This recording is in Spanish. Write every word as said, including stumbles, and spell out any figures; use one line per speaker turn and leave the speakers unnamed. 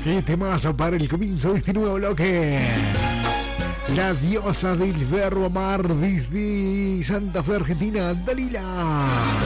Qué temazo para el comienzo de este nuevo bloque. La diosa del verbo amar desde Santa Fe, Argentina, Dalila.